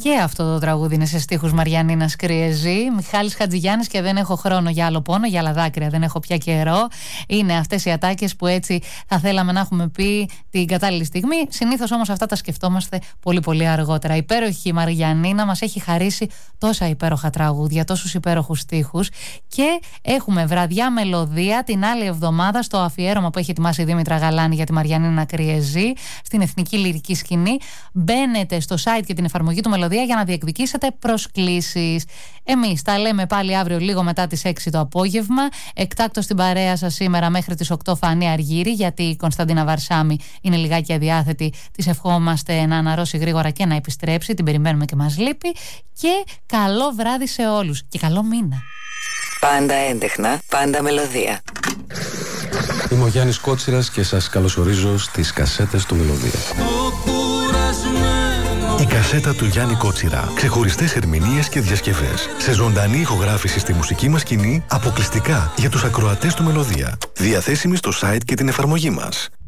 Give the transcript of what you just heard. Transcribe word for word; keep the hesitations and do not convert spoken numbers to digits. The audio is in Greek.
Και αυτό το τραγούδι είναι σε στίχους Μαριαννίνας Κριεζή. Μιχάλης Χατζηγιάννης και δεν έχω χρόνο για άλλο πόνο, για άλλα δάκρυα δεν έχω πια καιρό. Είναι αυτές οι ατάκες που έτσι θα θέλαμε να έχουμε πει την κατάλληλη στιγμή. Συνήθως όμως αυτά τα σκεφτόμαστε πολύ πολύ αργότερα. Η υπέροχη Μαριαννίνα μας έχει χαρίσει τόσα υπέροχα τραγούδια, τόσους υπέροχους στίχους. Και έχουμε βραδιά μελωδία την άλλη εβδομάδα στο αφιέρωμα που έχει ετοιμάσει η Δήμητρα Γαλάνη για τη Μαριαννίνα Κριεζή στην Εθνική Λυρική Σκηνή. Μπαίνετε στο site και την εφαρμογή του Μελωδία για να διεκδικήσετε προσκλήσεις. Εμείς τα λέμε πάλι αύριο λίγο μετά τις έξι το απόγευμα. Εκτάκτως στην παρέα σας σήμερα μέχρι τις οκτώ Φανή Αργύρη, γιατί η Κωνσταντίνα Βαρσάμι είναι λιγάκι αδιάθετη. Της ευχόμαστε να αναρρώσει γρήγορα και να επιστρέψει. Την περιμένουμε και μας λείπει. Και καλό βράδυ σε όλους και καλό μήνα. Πάντα έντεχνα, πάντα μελωδία. Είμαι ο Γιάννης Κότσιρας και σας καλωσορίζω στις κασέτες του Μελωδία. Η κασέτα του Γιάννη Κότσιρα. Ξεχωριστές ερμηνείες και διασκευές. Σε ζωντανή ηχογράφηση στη μουσική μας σκηνή, αποκλειστικά για τους ακροατές του Μελωδία. Διαθέσιμη στο site και την εφαρμογή μας.